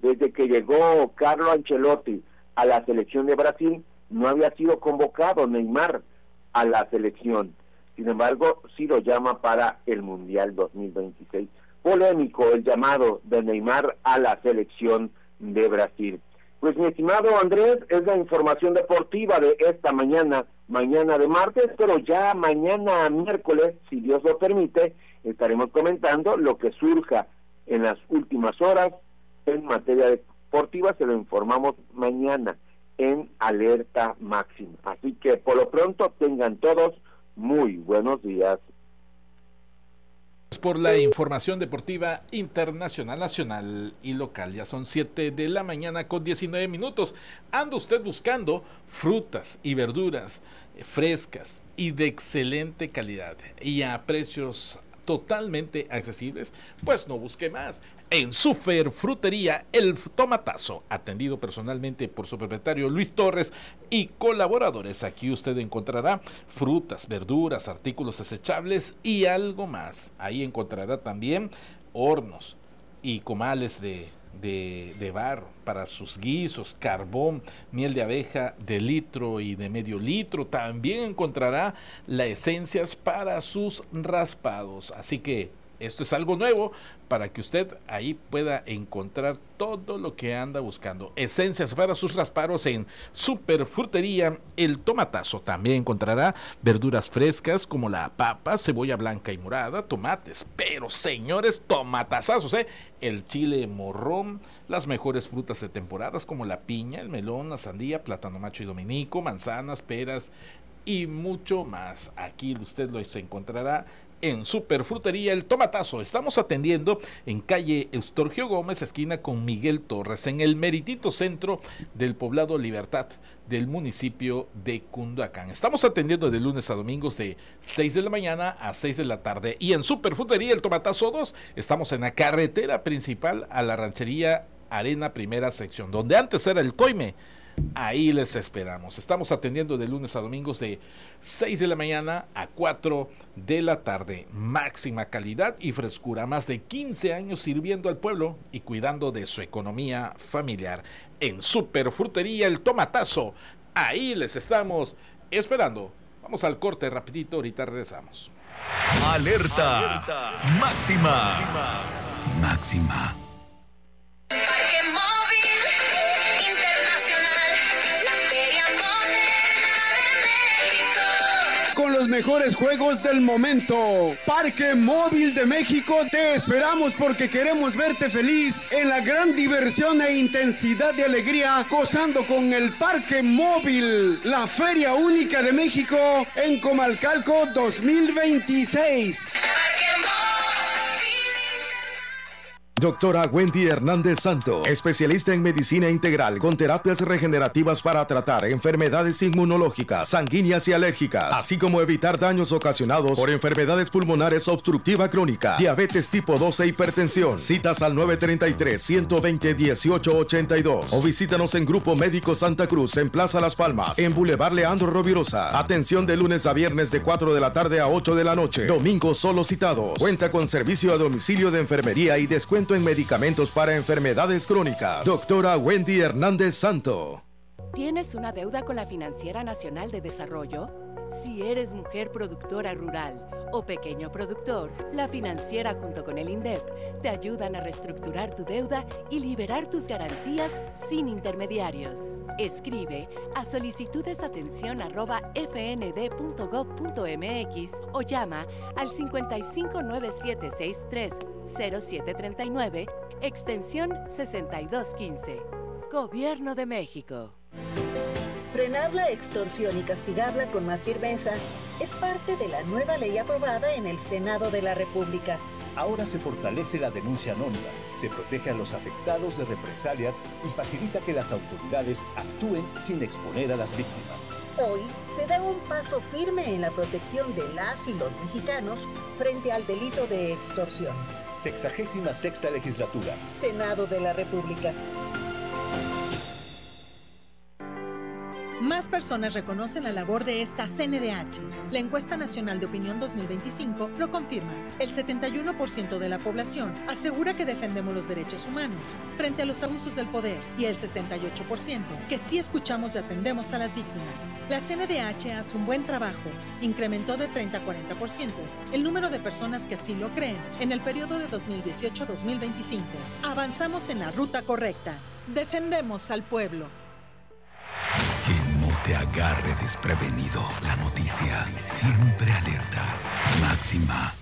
Desde que llegó Carlo Ancelotti a la selección de Brasil, no había sido convocado Neymar a la selección. Sin embargo, sí lo llama para el Mundial 2026. Polémico el llamado de Neymar a la selección de Brasil. Pues mi estimado Andrés, es la información deportiva de esta mañana de martes, pero ya mañana miércoles, si Dios lo permite, estaremos comentando lo que surja en las últimas horas en materia deportiva. Se lo informamos mañana en Alerta Máxima. Así que por lo pronto tengan todos muy buenos días. Por la información deportiva internacional, nacional y local. Ya son 7 de la mañana con 19 minutos. ¿Anda usted buscando frutas y verduras frescas y de excelente calidad y a precios totalmente accesibles? Pues no busque más. En Superfrutería El Tomatazo, atendido personalmente por su propietario Luis Torres y colaboradores. Aquí usted encontrará frutas, verduras, artículos desechables y algo más. Ahí encontrará también hornos y comales de barro para sus guisos, carbón, miel de abeja de litro y de medio litro. También encontrará las esencias para sus raspados. Así que esto es algo nuevo para que usted ahí pueda encontrar todo lo que anda buscando. Esencias para sus raspados en Superfrutería El Tomatazo. También encontrará verduras frescas como la papa, cebolla blanca y morada, tomates, pero señores, tomatazazos, el chile morrón, las mejores frutas de temporadas como la piña, el melón, la sandía, plátano macho y dominico, manzanas, peras y mucho más. Aquí usted los encontrará en Superfrutería El Tomatazo. Estamos atendiendo en calle Eustorgio Gómez, esquina con Miguel Torres, en el meritito centro del poblado Libertad del municipio de Cunduacán. Estamos atendiendo de lunes a domingos de 6 de la mañana a 6 de la tarde. Y en Superfrutería El Tomatazo 2 estamos en la carretera principal a la ranchería Arena Primera Sección, donde antes era el Coime. Ahí les esperamos. Estamos atendiendo de lunes a domingos de 6 de la mañana a 4 de la tarde. Máxima calidad y frescura. Más de 15 años sirviendo al pueblo y cuidando de su economía familiar. En Superfrutería El Tomatazo. Ahí les estamos esperando. Vamos al corte rapidito, ahorita regresamos. Alerta. Máxima. Máxima. Con los mejores juegos del momento. Parque Móvil de México, te esperamos porque queremos verte feliz en la gran diversión e intensidad de alegría gozando con el Parque Móvil, la Feria Única de México en Comalcalco 2026. Doctora Wendy Hernández Santo, especialista en medicina integral con terapias regenerativas para tratar enfermedades inmunológicas, sanguíneas y alérgicas, así como evitar daños ocasionados por enfermedades pulmonares obstructiva crónica, diabetes tipo 2 e hipertensión. Citas al 933-120-1882 o visítanos en Grupo Médico Santa Cruz en Plaza Las Palmas, en Boulevard Leandro Rovirosa. Atención de lunes a viernes de 4 de la tarde a 8 de la noche. Domingos solo citados. Cuenta con servicio a domicilio de enfermería y descuento en medicamentos para enfermedades crónicas. Doctora Wendy Hernández Santo. ¿Tienes una deuda con la Financiera Nacional de Desarrollo? Si eres mujer productora rural o pequeño productor, la Financiera junto con el INDEP te ayudan a reestructurar tu deuda y liberar tus garantías sin intermediarios. Escribe a solicitudesatención@fnd.gov.mx o llama al 5597630739, extensión 6215. Gobierno de México. Frenar la extorsión y castigarla con más firmeza es parte de la nueva ley aprobada en el Senado de la República. Ahora se fortalece la denuncia anónima, se protege a los afectados de represalias y facilita que las autoridades actúen sin exponer a las víctimas. Hoy se da un paso firme en la protección de las y los mexicanos frente al delito de extorsión. 66ª Legislatura. Senado de la República. Más personas reconocen la labor de esta CNDH. La encuesta nacional de opinión 2025 lo confirma. El 71% de la población asegura que defendemos los derechos humanos frente a los abusos del poder y el 68% que sí escuchamos y atendemos a las víctimas. La CNDH hace un buen trabajo. Incrementó de 30 a 40% el número de personas que así lo creen en el periodo de 2018 a 2025. Avanzamos en la ruta correcta. Defendemos al pueblo. Que no te agarre desprevenido. La noticia siempre alerta. Máxima.